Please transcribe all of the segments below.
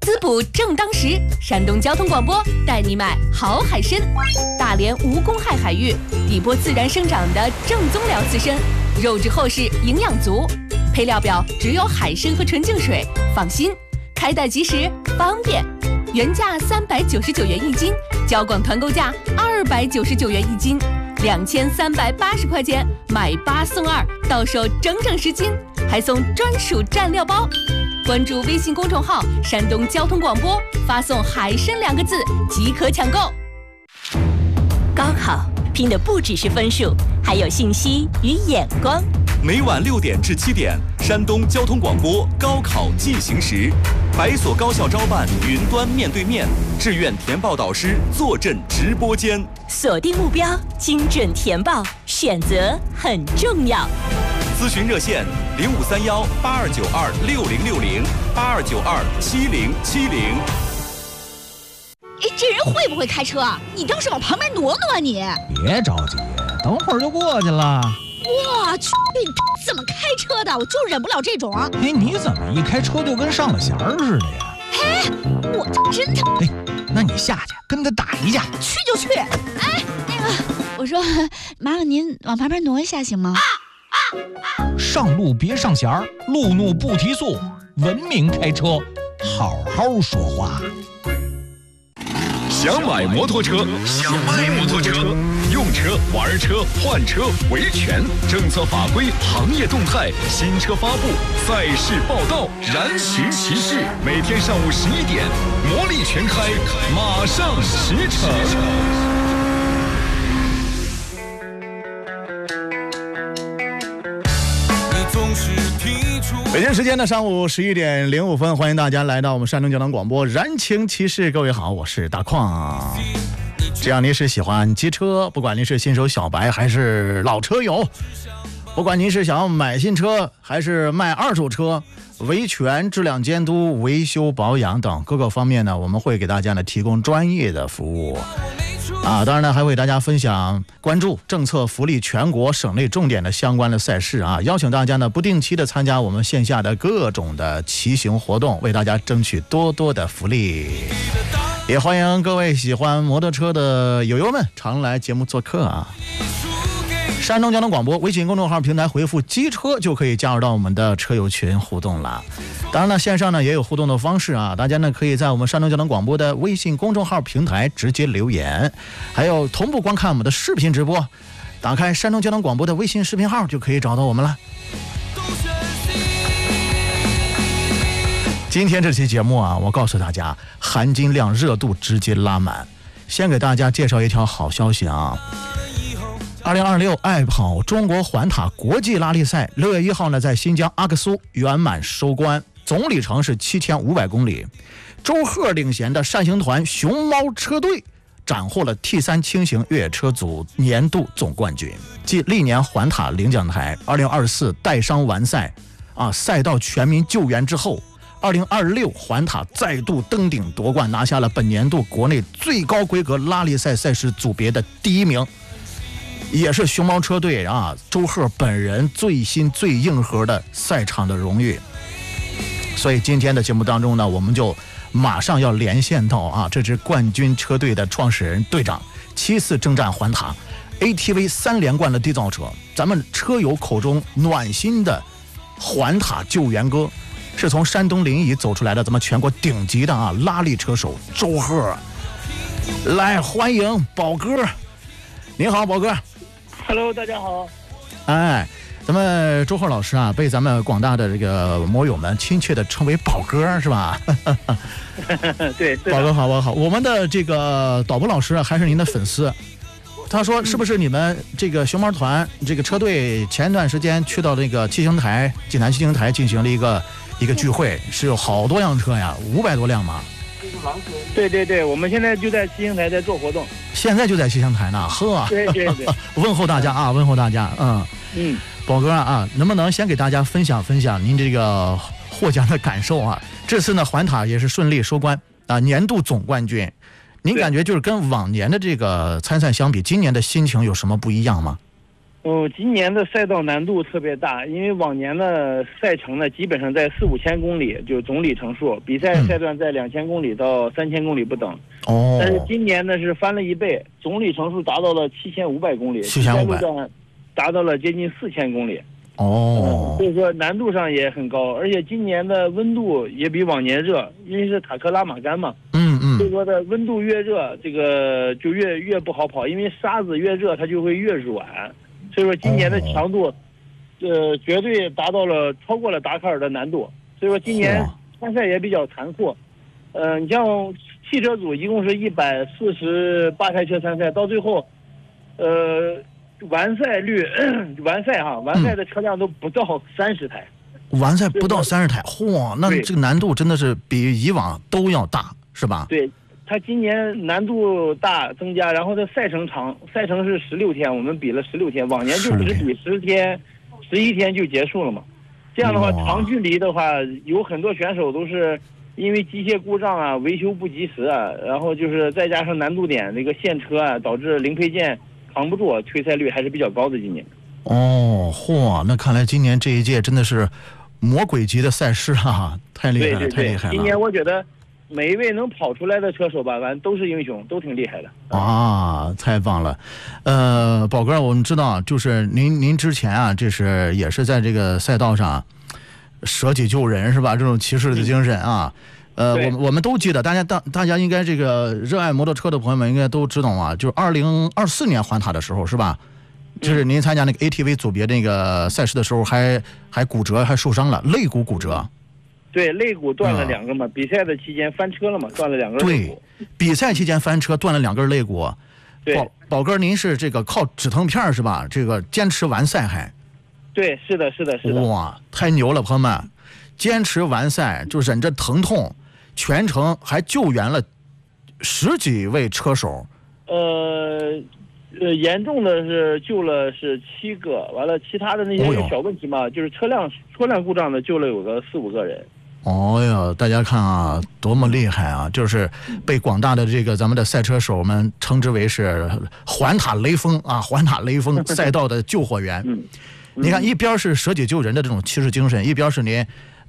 滋补正当时，山东交通广播带你买好海参。大连无公害海域，底波自然生长的正宗辽刺参，肉质厚实，营养足。配料表只有海参和纯净水，放心，开袋即食，方便。原价399元一斤，交广团购价299元一斤，2380块钱买8送2，到手整整10斤，还送专属蘸料包。关注微信公众号山东交通广播，发送海参2个字即可抢购。 高考拼的不只是分数，还有信息与眼光。 每晚6点至7点，山东交通广播高考进行时，百所高校招办云端面对面，志愿填报导师坐镇直播间。 锁定目标，精准填报，选择很重要。 咨询热线0531-8292-6060，8292-7070。 这人会不会开车啊？你倒是往旁边挪挪啊你！ 别着急，等会儿就过去了。 我去，怎么开车的？我就忍不了这种。 你怎么一开车就跟上了弦儿似的呀？ 我真的。 那你下去跟他打一架。 去就去。我说，麻烦您往旁边挪一下行吗？ 上路别上弦儿，路怒不提速，文明开车，好好说话。 想买摩托车，想卖摩托车，用车、玩车、换车、维权，政策法规、行业动态、新车发布、赛事报道，燃情骑士，每天上午11点，魔力全开，马上驰骋。 北京时间的上午11点05分，欢迎大家来到我们山东交通广播燃情骑士。各位好，我是大矿。只要您是喜欢机车，不管您是新手小白还是老车友，不管您是想要买新车还是卖二手车，维权、质量监督、维修保养等各个方面呢，我们会给大家呢提供专业的服务。当然呢，还会给大家分享关注政策福利全国省内重点的相关的赛事啊，邀请大家呢不定期的参加我们线下的各种的骑行活动，为大家争取多多的福利。也欢迎各位喜欢摩托车的友友们常来节目做客啊。山东交通广播微信公众号平台回复机车就可以加入到我们的车友群互动了。当然了，线上呢也有互动的方式啊，大家呢可以在我们山东交通广播的微信公众号平台直接留言，还有同步观看我们的视频直播，打开山东交通广播的微信视频号就可以找到我们了。今天这期节目啊，我告诉大家含金量热度直接拉满。先给大家介绍一条好消息啊，2026爱跑中国环塔国际拉力赛6月1号呢，在新疆阿克苏圆满收官，总里程是7500公里。周贺领衔的善行团熊猫车队斩获了 T3 轻型越野车组年度总冠军。继历年环塔领奖台、2024带伤完赛赛道全民救援之后，2026环塔再度登顶夺冠，拿下了本年度国内最高规格拉力赛赛事组别的第1名。也是熊猫车队周贺本人最新最硬核的赛场的荣誉。所以今天的节目当中呢，我们就马上要连线到这支冠军车队的创始人队长，7次征战环塔 ATV 3连冠的缔造者，咱们车友口中暖心的环塔救援哥，是从山东临沂走出来的咱们全国顶级的拉力车手周贺。来欢迎宝哥。你好宝哥。 Hello， 大家好。 咱们周贺老师被咱们广大的这个摩友们亲切的称为宝哥，是吧？ 对， 宝哥好，我们的这个导播老师还是您的粉丝。他说是不是你们这个熊猫团这个车队前一段时间去到那个七星台济南七星台进行了一个聚会，是有好多辆车呀，500多辆嘛。 对，我们现在就在七星台在做活动。现在就在七星台呢，呵。 对。 问候大家问候大家。宝哥能不能先给大家分享您这个获奖的感受啊？这次呢环塔也是顺利收官年度总冠军。您感觉就是跟往年的这个参赛相比，今年的心情有什么不一样吗？ 今年的赛道难度特别大，因为往年的赛程呢，基本上在4、5千公里，就总里程数，比赛赛段在2000公里到3000公里不等。但是今年呢是翻了1倍，总里程数达到了7500公里，赛路段达到了接近4000公里。所以说难度上也很高，而且今年的温度也比往年热，因为是塔克拉玛干嘛。所以说的温度越热，这个就越不好跑，因为沙子越热它就会越软。所以说今年的强度，绝对超过了达喀尔的难度。所以说今年参赛也比较残酷。你像汽车组一共是148台车参赛，到最后，完赛的车辆都不到30台。 完赛不到30台，那这个难度真的是比以往都要大，是吧？ 对。它今年难度大增加，然后它赛程长，赛程是16天，我们比了16天，往年就只比10天、11天就结束了嘛。这样的话，长距离的话，有很多选手都是因为机械故障啊、维修不及时啊，然后就是再加上难度点这个限车啊，导致零配件扛不住，退赛率还是比较高的。今年。 那看来今年这一届真的是魔鬼级的赛事啊，太厉害了，太厉害了。 今年我觉得每一位能跑出来的车手吧，都是英雄，都挺厉害的太棒了。宝哥，我们知道，就是您之前啊，也是在这个赛道上舍己救人，是吧？这种骑士的精神啊，我们都记得，大家应该这个热爱摩托车的朋友们应该都知道啊，就是2024年环塔的时候，是吧？就是您参加那个 ATV 组别那个赛事的时候，还骨折，还受伤了，肋骨骨折。 对，肋骨断了2个嘛，比赛的期间翻车了嘛，断了2根肋骨。 对，比赛期间翻车，断了2根肋骨。 对， 宝哥，您是这个靠止疼片是吧？这个坚持完赛还？ 对，是的。 哇，太牛了，朋友们！坚持完赛就忍着疼痛，全程还救援了10几位车手。 严重的是救了7个，完了其他的那些小问题嘛，就是车辆故障的救了有个4、5个人。 大家看啊，多么厉害啊！就是被广大的这个咱们的赛车手们称之为是环塔雷锋啊，环塔雷锋赛道的救火员。你看，一边是舍己救人的这种骑士精神，一边是您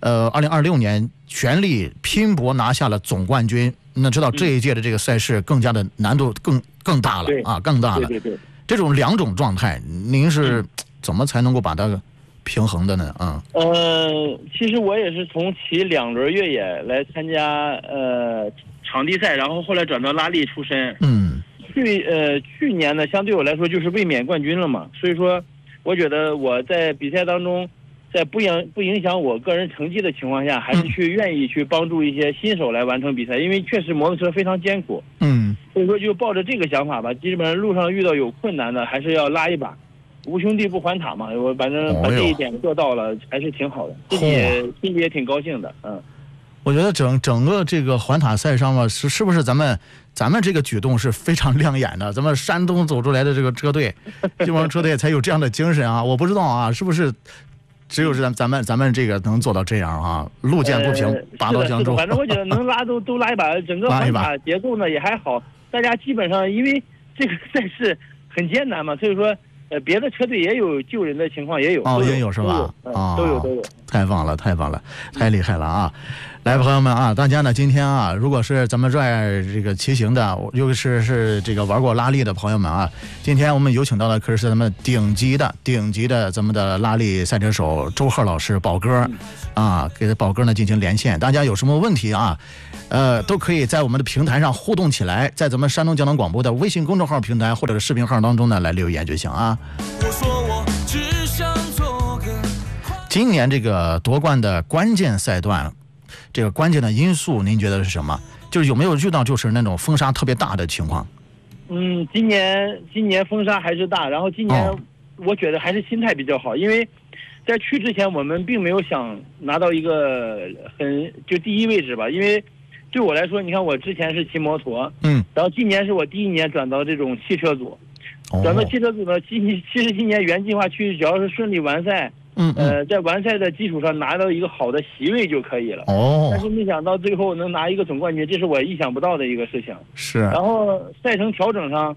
2026年全力拼搏拿下了总冠军。那知道这一届的这个赛事更加的难度更大了啊，更大了。 对。 这种2种状态，您是怎么才能够把它平衡的呢？ 其实我也是从骑2轮越野来参加场地赛，然后后来转到拉力出身。去年呢，相对我来说就是卫冕冠军了嘛，所以说我觉得我在比赛当中，在不影响我个人成绩的情况下，还是愿意去帮助一些新手来完成比赛，因为确实摩托车非常艰苦。所以说就抱着这个想法吧，基本上路上遇到有困难的，还是要拉一把。无兄弟不还塔嘛，我反正把这一点做到了，还是挺好的，自己心里也挺高兴的。 我觉得整个这个环塔赛上嘛，是不是咱们这个举动是非常亮眼的？咱们山东走出来的这个车队，这帮车队才有这样的精神啊！我不知道啊，是不是？只有是咱们这个能做到这样啊，路见不平拔刀相助。 反正我觉得能拉都拉一把，整个环塔节奏呢也还好，大家基本上因为这个赛事很艰难嘛，所以说别的车队也有救人的情况，也有也有是吧？ 都有。 太棒了，太厉害了啊！来，朋友们啊，大家呢今天啊，如果是咱们热爱这个骑行的，尤其是这个玩过拉力的朋友们啊，今天我们有请到的可是咱们顶级的咱们的拉力赛车手周贺老师宝哥啊，给宝哥呢进行连线。大家有什么问题啊，都可以在我们的平台上互动起来，在咱们山东交通广播的微信公众号平台或者是视频号当中呢来留言就行啊。今年这个夺冠的关键赛段，这个关键的因素您觉得是什么？就是有没有遇到就是那种风沙特别大的情况？ 今年风沙还是大，然后今年我觉得还是心态比较好，因为在去之前我们并没有想拿到一个就第一位置吧，因为对我来说，你看我之前是骑摩托，然后今年是我第1年转到这种汽车组，转到汽车组呢，其实今年原计划去只要是顺利完赛。在完赛的基础上拿到一个好的席位就可以了。但是没想到最后能拿一个总冠军，这是我意想不到的一个事情。 是。 然后赛程调整上，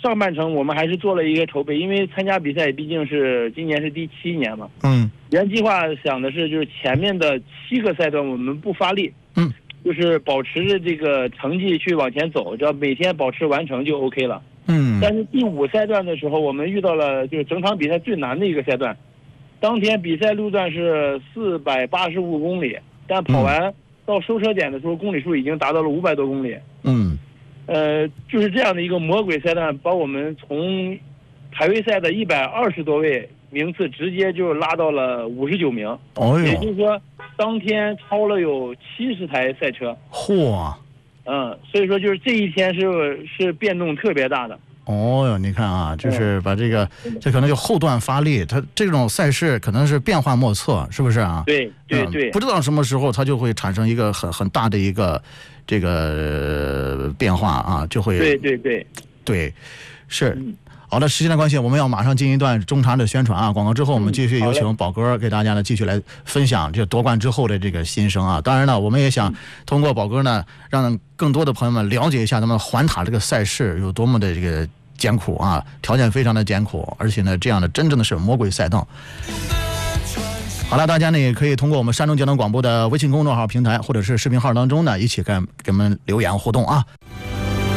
上半程我们还是做了一个筹备，因为参加比赛毕竟是今年是第7年嘛。原计划想的是就是前面的7个赛段我们不发力，就是保持着这个成绩去往前走，只要每天保持完成就 OK 了。但是第5赛段的时候，我们遇到了就是整场比赛最难的一个赛段。当天比赛路段是485公里，但跑完到收车点的时候，公里数已经达到了500多公里。就是这样的一个魔鬼赛段，把我们从排位赛的120多位名次直接就拉到了59名。也就是说，当天超了有70台赛车。 嚯！ 所以说就是这一天是变动特别大的。 你看啊，就是把这可能就后段发力，它这种赛事可能是变化莫测，是不是啊？ 对， 不知道什么时候它就会产生一个很大的一个这个变化啊，就会对，是。好的，时间的关系，我们要马上进一段中长的宣传啊。广告之后，我们继续有请宝哥给大家呢继续来分享这夺冠之后的这个心声啊。当然呢，我们也想通过宝哥呢，让更多的朋友们了解一下咱们环塔这个赛事有多么的这个艰苦啊，条件非常的艰苦，而且呢，这样的真正的是魔鬼赛道。好了，大家呢也可以通过我们山东交通广播的微信公众号平台或者是视频号当中呢，一起跟我们留言互动啊。